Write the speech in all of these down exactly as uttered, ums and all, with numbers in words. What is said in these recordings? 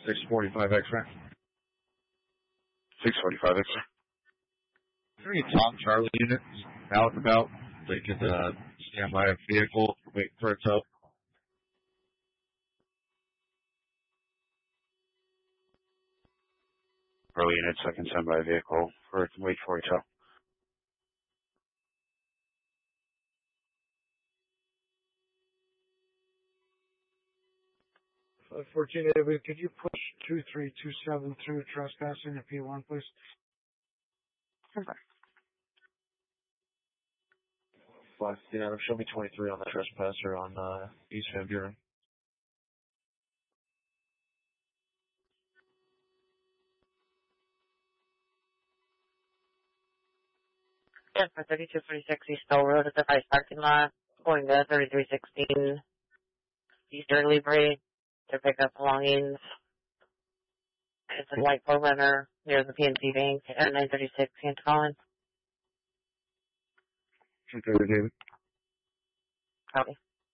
six forty-five X-ray. six forty-five X-ray. Is there any Tom Charlie units out and about that could uh, stand by a vehicle, wait for a tow? Charlie units I can send by a vehicle for wait for a tow. five fourteen, David, could you push two three two seven through trespassing at P one, please? Okay. five fifteen, Adam, show me twenty-three on the trespasser on uh, East Van Buren. Yeah, for thirty-two forty-six East Bell Road at the Vice parking lot, going to thirty-three sixteen Eastern Libre to pick up belongings. It's a white Forerunner near the P N C Bank at nine thirty-six Saint Collins. Okay, David. Copy.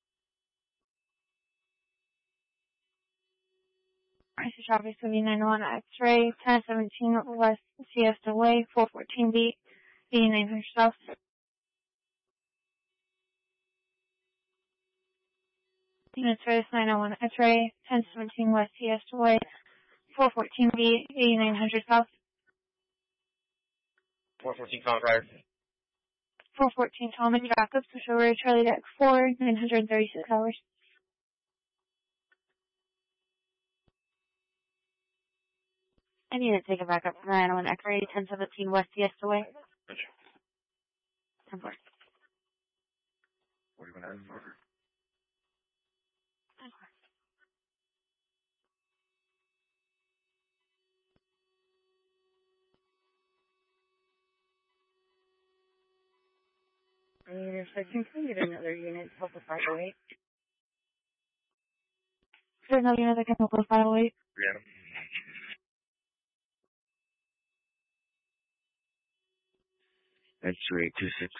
I see traffic seventy-nine one X-ray, ten seventeen West Siesta Way, four fourteen B, eighty-nine hundred South. Unit service nine oh one X-ray, ten seventeen West Siesta Way, four fourteen B, eighty-nine hundred South. four fourteen Conrad. four fourteen Tom and Jacobs, Show Charlie Deck four, nine hundred thirty-six hours. I need to take it back up from nine oh one X-ray, ten seventeen West Siesta Way. ten four. forty-one X. The intersection, can you get another unit to help with five oh eight? Is there another unit that can help with five oh eight? Yeah. X-ray two six.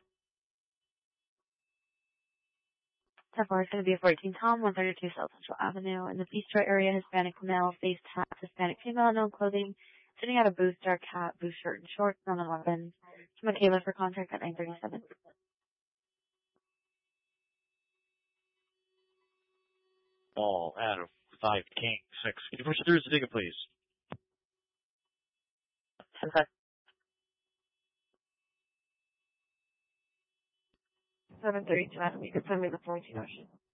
ten four is going to be a fourteen Tom, one thirty-two South Central Avenue. In the Bistro area, Hispanic male, face hat, Hispanic female, known clothing, sitting at a booth, dark hat, booth shirt and shorts, non weapons. To Michaela for contact at nine thirty-seven. Ball, Adam, five, King, six. Can you push through the ticket, please? ten five. seven thirty-two Adam, you can send me the fourteen Ocean.